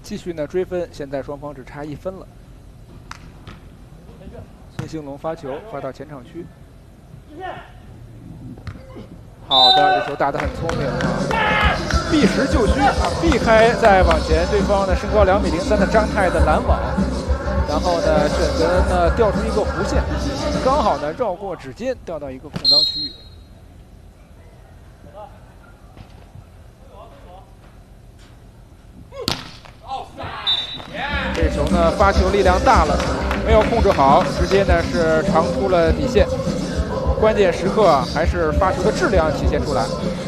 继续呢追分，现在双方只差1分了。孙兴龙发球发到前场区，好的，这球打得很聪明啊，避实就虚啊，避开再往前对方呢身高2.03米的张泰的拦网，然后呢选择呢调出一个弧线，刚好呢绕过指尖调到一个空当区域。 这球呢，发球力量大了，没有控制好，直接呢是长出了底线。关键时刻啊，还是发球的质量体现出来。